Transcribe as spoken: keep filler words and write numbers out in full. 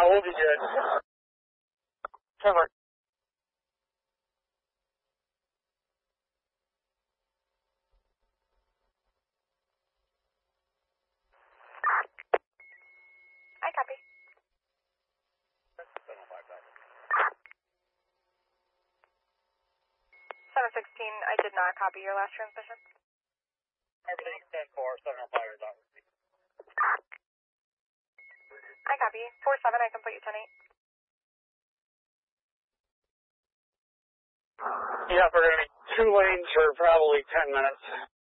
we'll be good. Cover. I copy. seven sixteen, I did not copy your last transmission. Everything ten four, seven oh five is out. I copy. four seven, I can put you ten eight. Yeah, we're going to be two lanes for probably ten minutes.